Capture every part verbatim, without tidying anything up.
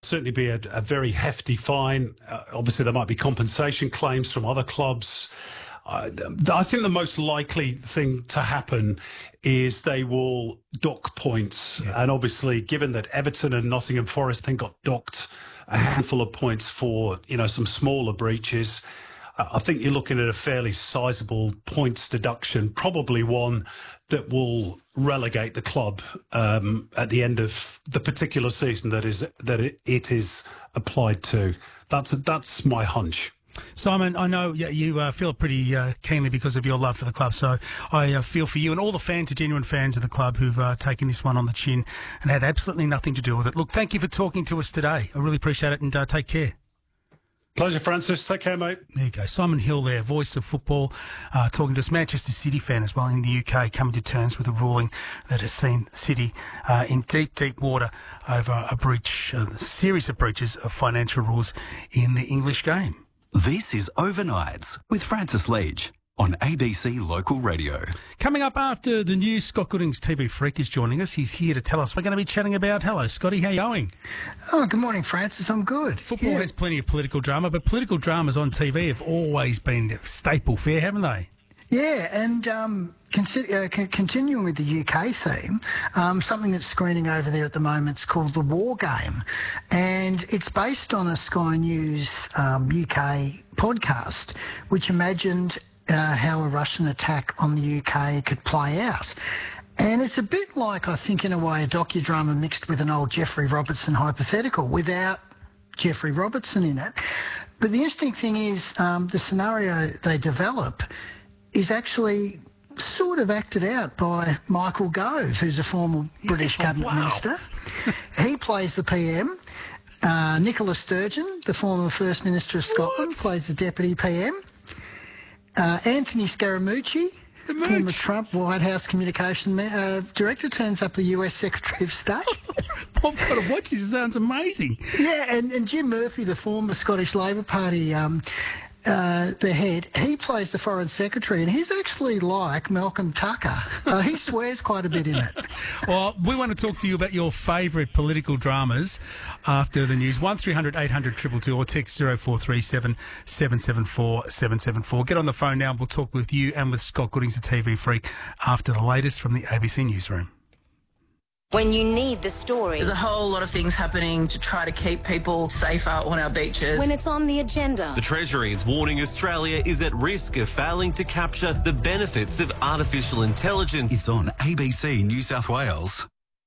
certainly be a, a very hefty fine. Uh, obviously, there might be compensation claims from other clubs. Uh, I think the most likely thing to happen is they will dock points. Yeah. And obviously, given that Everton and Nottingham Forest then got docked a handful of points for, you know, some smaller breaches, uh, I think you're looking at a fairly sizable points deduction, probably one that will relegate the club um, at the end of the particular season that is that it, it is applied to. That's that's my hunch. Simon, I know you uh, feel pretty uh, keenly because of your love for the club, so I uh, feel for you and all the fans, the genuine fans of the club who've uh, taken this one on the chin and had absolutely nothing to do with it. Look, thank you for talking to us today. I really appreciate it, and uh, take care. Pleasure, Francis. Take care, mate. There you go. Simon Hill there, voice of football, uh, talking to us. Manchester City fan as well in the U K, coming to terms with a ruling that has seen City uh, in deep, deep water over a breach, a series of breaches of financial rules in the English game. This is Overnights with Francis Leach on A B C Local Radio. Coming up after the news, Scott Gooding's T V Freak is joining us. He's here to tell us we're going to be chatting about. Hello, Scotty. How are you going? Oh, good morning, Francis. I'm good. Football yeah. has plenty of political drama, but political dramas on T V have always been a staple fare, haven't they? Yeah, and um, consider, uh, c- continuing with the U K theme, um, something that's screening over there at the moment is called The War Game, and it's based on a Sky News um, U K podcast, which imagined uh, how a Russian attack on the U K could play out. And it's a bit like, I think, in a way, a docudrama mixed with an old Geoffrey Robertson hypothetical without Geoffrey Robertson in it. But the interesting thing is um, the scenario they develop is actually sort of acted out by Michael Gove, who's a former British yeah, cabinet wow. minister. He plays the P M. Uh, Nicola Sturgeon, the former First Minister of Scotland, what? plays the Deputy P M. Uh, Anthony Scaramucci, former Trump White House Communication ma- uh, Director, turns up the U S Secretary of State. I've got to watch this. It sounds amazing. Yeah, and, and Jim Murphy, the former Scottish Labor Party um, uh, the head, he plays the Foreign Secretary, and he's actually like Malcolm Tucker. Uh, he swears quite a bit in it. Well, we want to talk to you about your favourite political dramas after the news. one three hundred eight hundred two two two or text zero four three seven seven seven four seven seven four. Get on the phone now and we'll talk with you and with Scott Goodings, the T V Freak, after the latest from the A B C Newsroom. When you need the story. There's a whole lot of things happening to try to keep people safer on our beaches. When it's on the agenda. The Treasury is warning Australia is at risk of failing to capture the benefits of artificial intelligence. It's on A B C New South Wales.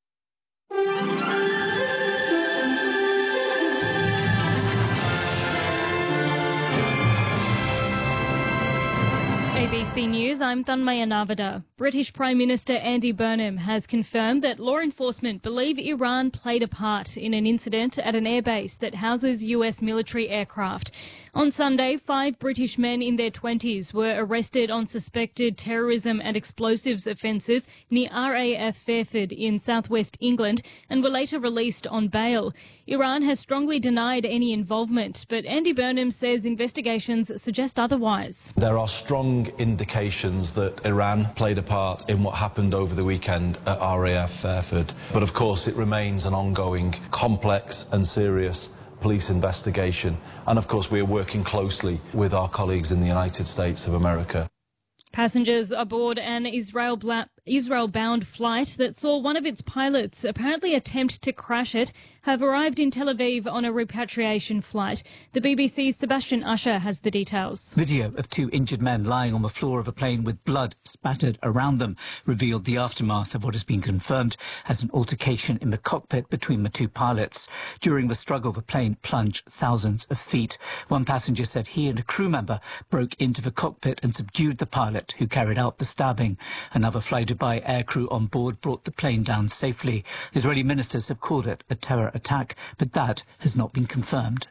A B C News, I'm Thanmaya Navada. British Prime Minister Andy Burnham has confirmed that law enforcement believe Iran played a part in an incident at an airbase that houses U S military aircraft. On Sunday, five British men in their twenties were arrested on suspected terrorism and explosives offences near R A F Fairford in southwest England and were later released on bail. Iran has strongly denied any involvement, but Andy Burnham says investigations suggest otherwise. There are strong indications that Iran played a part in what happened over the weekend at R A F Fairford. But of course it remains an ongoing, complex and serious police investigation. And of course we are working closely with our colleagues in the United States of America. Passengers aboard an Israel bla- Israel-bound flight that saw one of its pilots apparently attempt to crash it have arrived in Tel Aviv on a repatriation flight. The B B C's Sebastian Usher has the details. Video of two injured men lying on the floor of a plane with blood spattered around them revealed the aftermath of what has been confirmed as an altercation in the cockpit between the two pilots. During the struggle, the plane plunged thousands of feet. One passenger said he and a crew member broke into the cockpit and subdued the pilot who carried out the stabbing. Another Fly Dubai aircrew on board brought the plane down safely. Israeli ministers have called it a terror attack, but that has not been confirmed.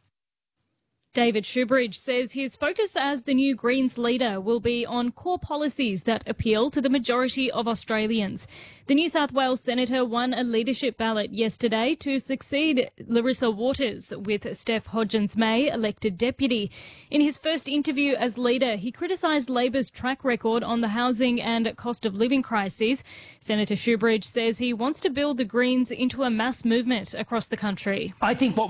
David Shoebridge says his focus as the new Greens leader will be on core policies that appeal to the majority of Australians. The New South Wales senator won a leadership ballot yesterday to succeed Larissa Waters, with Steph Hodgins-May elected deputy. In his first interview as leader, he criticised Labor's track record on the housing and cost of living crises. Senator Shoebridge says he wants to build the Greens into a mass movement across the country. I think what